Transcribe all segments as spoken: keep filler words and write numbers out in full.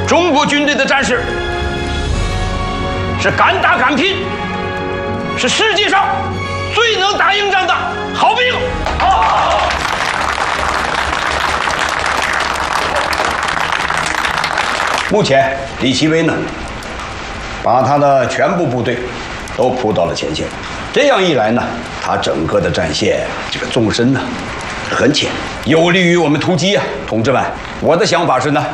中国军队的战士是敢打敢拼，是世界上最能打硬仗的好兵。好。目前李奇微呢，把他的全部部队都扑到了前线，这样一来呢，他整个的战线这个纵深呢很浅，有利于我们突击啊，同志们。我的想法是呢，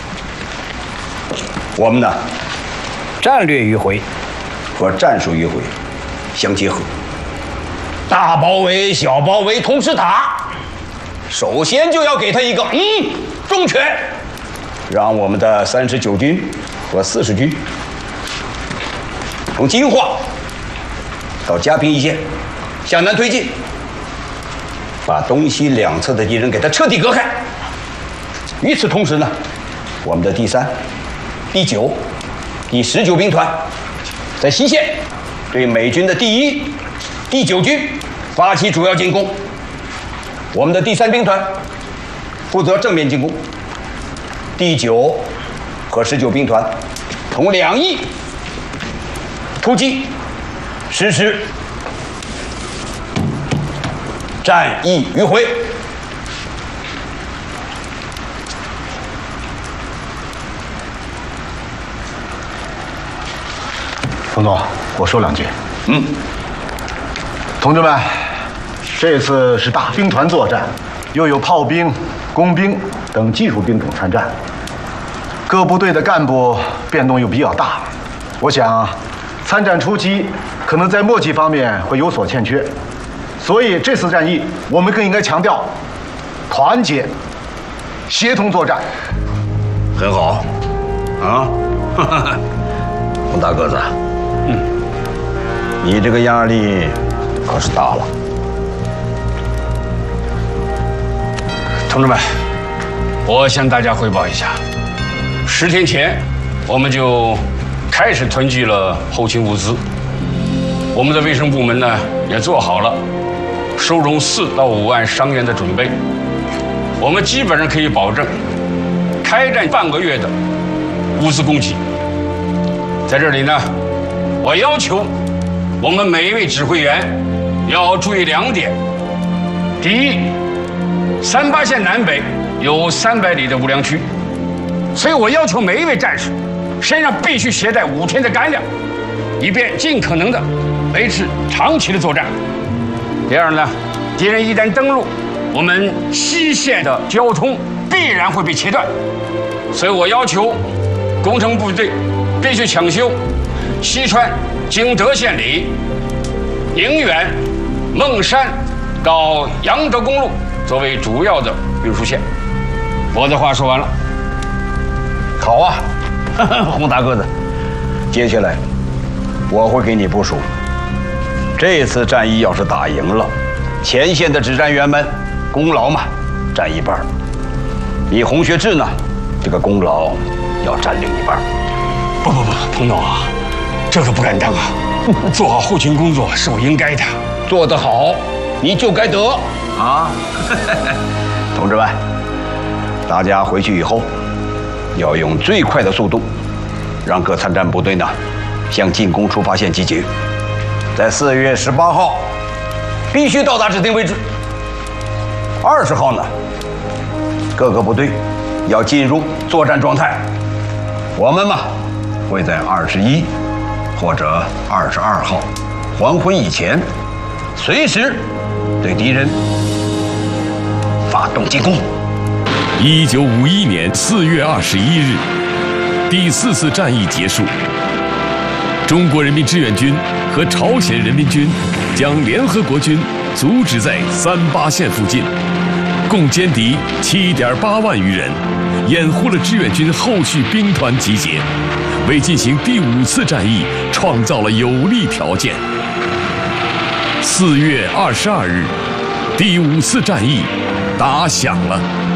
我们呢战略迂回和战术迂回相结合，大包围、小包围同时打。首先就要给他一个嗯重拳，让我们的三十九军和四十军从金华到嘉平一线向南推进，把东西两侧的敌人给他彻底隔开。与此同时呢，我们的第三、第九、第十九兵团在西线对美军的第一、第九军发起主要进攻。我们的第三兵团负责正面进攻，第九和十九兵团从两翼突击，实施战役迂回。 冯总，我说两句。 嗯， 同志们，这次是大兵团作战，又有炮兵、工兵等技术兵种参战，各部队的干部变动又比较大。我想，参战初期可能在默契方面会有所欠缺，所以这次战役我们更应该强调团结、协同作战。 很好，啊，冯大个子，嗯，你这个压力可是大了。同志们，我向大家汇报一下，十天前我们就开始囤积了后勤物资，我们的卫生部门呢也做好了收容四到五万伤员的准备，我们基本上可以保证开战半个月的物资供给。在这里呢，我要求我们每一位指挥员要注意两点：第一，三八线南北有三百里的无粮区，所以我要求每一位战士身上必须携带五天的干粮，以便尽可能的维持长期的作战。第二呢，敌人一旦登陆，我们西线的交通必然会被切断，所以我要求工程部队必须抢修西川经德县里、宁远、孟山到扬州公路作为主要的运输线。我的话说完了。好啊，洪大个子，接下来我会给你部署。这次战役要是打赢了，前线的指战员们功劳嘛占一半，你洪学智呢，这个功劳要占另一半。不不不，彭总啊，这可不敢当啊！做好后勤工作是我应该的，做得好你就该得啊！同志们，大家回去以后要用最快的速度，让各参战部队呢向进攻出发线集结，在四月十八号必须到达指定位置。二十号呢，各个部队要进入作战状态。我们嘛，会在二十一或者二十二号黄昏以前，随时对敌人发动进攻。 一九五一年四月二十一日，第四次战役结束。中国人民志愿军和朝鲜人民军将联合国军阻止在三八线附近，共歼敌七点八万余人，掩护了志愿军后续兵团集结，为进行第五次战役创造了有利条件。四月二十二日，第五次战役打响了。